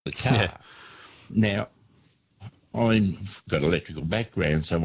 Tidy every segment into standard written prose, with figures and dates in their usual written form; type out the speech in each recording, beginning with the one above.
the car. Yeah. Now, I've got electrical background, so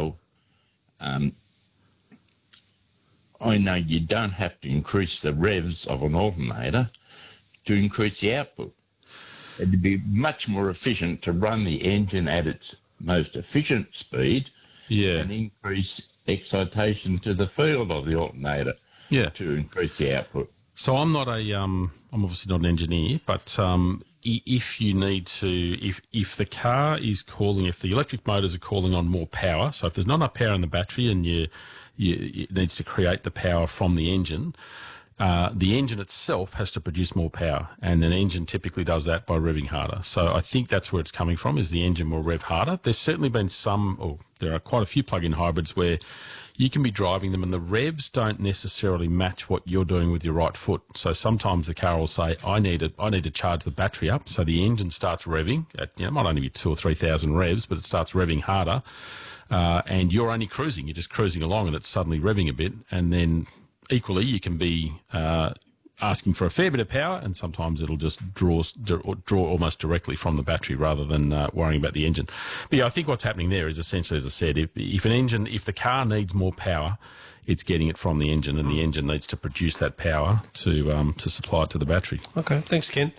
I know you don't have to increase the revs of an alternator to increase the output. It'd be much more efficient to run the engine at its most efficient speed and increase excitation to the field of the alternator to increase the output. So I'm not I'm obviously not an engineer, but if you need to, if the car is calling, if the electric motors are calling on more power, so if there's not enough power in the battery and it needs to create the power from the engine itself has to produce more power, and an engine typically does that by revving harder. So I think that's where it's coming from, is the engine will rev harder. There's certainly been there are quite a few plug-in hybrids where you can be driving them and the revs don't necessarily match what you're doing with your right foot. So sometimes the car will say, I need to charge the battery up. So the engine starts revving at, it might only be 2,000 or 3,000 revs, but it starts revving harder. And you're only cruising. You're just cruising along and it's suddenly revving a bit. And then equally, you can be asking for a fair bit of power, and sometimes it'll just draw almost directly from the battery rather than worrying about the engine. But yeah, I think what's happening there is essentially, as I said, if the car needs more power, it's getting it from the engine, and the engine needs to produce that power to supply it to the battery. Okay, thanks, Ken.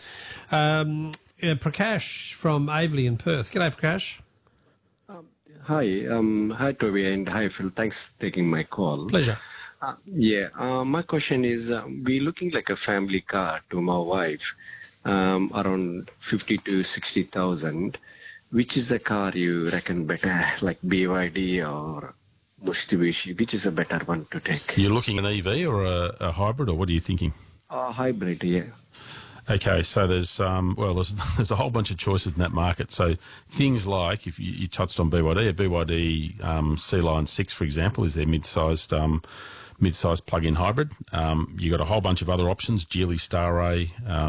Prakash from Aveley in Perth. G'day, Prakash. Hi, Toby, and hi, Phil. Thanks for taking my call. Pleasure. My question is, we're looking like a family car to my wife, around 50 to 60,000. Which is the car you reckon better, like BYD or Mitsubishi? Which is a better one to take? You're looking at an EV or a hybrid, or what are you thinking? A hybrid, yeah. Okay, so there's a whole bunch of choices in that market. So things like, if you touched on BYD, a BYD C-Line 6, for example, is their mid-sized plug-in hybrid. You've got a whole bunch of other options, Geely Starray,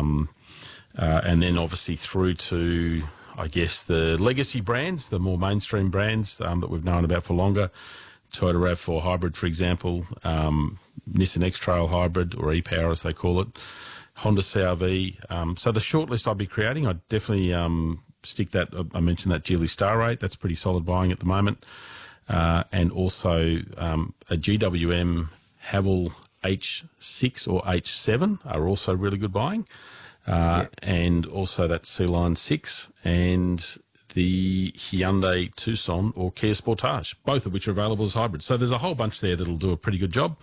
and then obviously through to, I guess, the legacy brands, the more mainstream brands that we've known about for longer. Toyota RAV4 hybrid, for example, Nissan X-Trail hybrid, or e-Power as they call it, Honda CR-V. So the shortlist I'd be creating, I'd definitely stick that. I mentioned that Geely Starray. That's pretty solid buying at the moment. And also a GWM Haval H6 or H7 are also really good buying. And also that C-Line 6 and the Hyundai Tucson or Kia Sportage, both of which are available as hybrids. So there's a whole bunch there that'll do a pretty good job.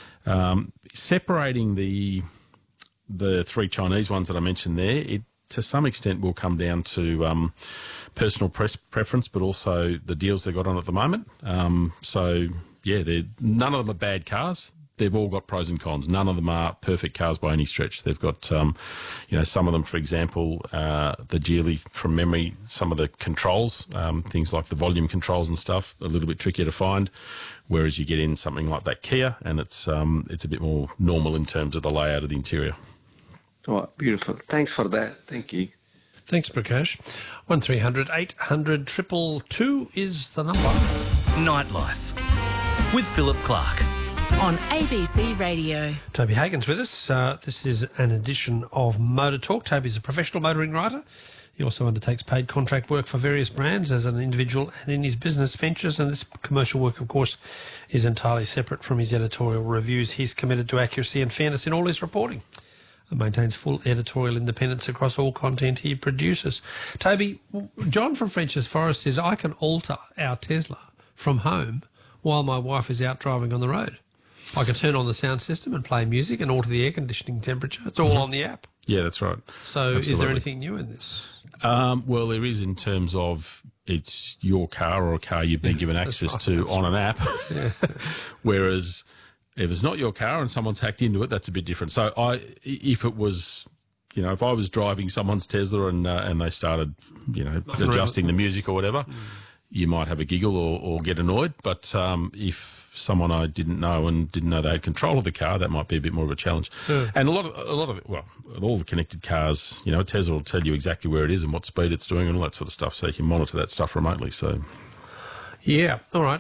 Separating the three Chinese ones that I mentioned there, it to some extent will come down to personal preference, but also the deals they've got on at the moment. So, yeah, none of them are bad cars. They've all got pros and cons. None of them are perfect cars by any stretch. They've got, some of them, for example, the Geely, from memory, some of the controls, things like the volume controls and stuff, a little bit trickier to find. Whereas you get in something like that Kia, and it's a bit more normal in terms of the layout of the interior. Oh, beautiful. Thanks for that. Thank you. Thanks, Prakash. 1300 800 222 is the number. Nightlife with Philip Clark on ABC Radio. Toby Hagen's with us. This is an edition of Motor Talk. Toby's a professional motoring writer. He also undertakes paid contract work for various brands as an individual and in his business ventures, and this commercial work, of course, is entirely separate from his editorial reviews. He's committed to accuracy and fairness in all his reporting and maintains full editorial independence across all content he produces. Toby, John from French's Forest says, I can alter our Tesla from home while my wife is out driving on the road. I can turn on the sound system and play music and alter the air conditioning temperature. It's all on the app. Yeah, that's right. So Absolutely. Is there anything new in this? Well, there is in terms of it's your car or a car you've been given access to on an app. Whereas if it's not your car and someone's hacked into it, that's a bit different. So if it was, if I was driving someone's Tesla and they started, adjusting the music or whatever, you might have a giggle or get annoyed. But if someone I didn't know and didn't know they had control of the car, that might be a bit more of a challenge. Yeah. And a lot of it, well, all the connected cars, Tesla will tell you exactly where it is and what speed it's doing and all that sort of stuff, so you can monitor that stuff remotely. So, yeah, all right.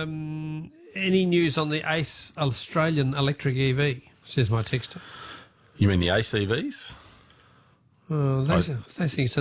Any news on the Ace Australian electric EV? Says my texter. You mean the Ace EVs? They think so.